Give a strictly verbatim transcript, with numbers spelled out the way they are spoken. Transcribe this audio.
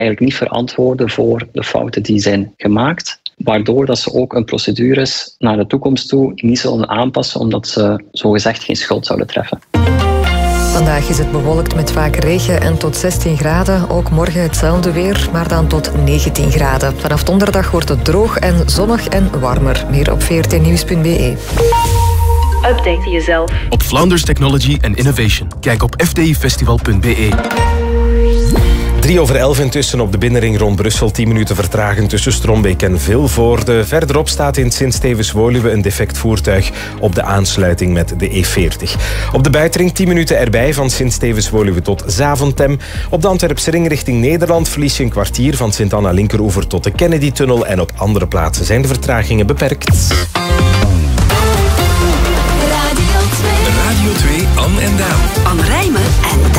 eigenlijk niet verantwoorden voor de fouten die zijn gemaakt. Waardoor dat ze ook hun procedures naar de toekomst toe niet zullen aanpassen, omdat ze zogezegd geen schuld zouden treffen. Vandaag is het bewolkt met vaak regen en tot zestien graden. Ook morgen hetzelfde weer, maar dan tot negentien graden. Vanaf donderdag wordt het droog en zonnig en warmer. Meer op v r t nieuws punt b e. Update jezelf op Flanders Technology and Innovation. Kijk op f d i festival punt b e. Drie over elf intussen op de binnenring rond Brussel. Tien minuten vertraging tussen Strombeek en Vilvoorde. Verderop staat in Sint-Stevens-Woluwe een defect voertuig op de aansluiting met de E veertig. Op de buitenring tien minuten erbij van Sint-Stevens-Woluwe tot Zaventem. Op de Antwerpse ring richting Nederland verlies je een kwartier van Sint-Anna-Linkeroever tot de Kennedy-tunnel. En op andere plaatsen zijn de vertragingen beperkt. Radio twee. Radio twee, Anne en Daan. Anne Rijmen en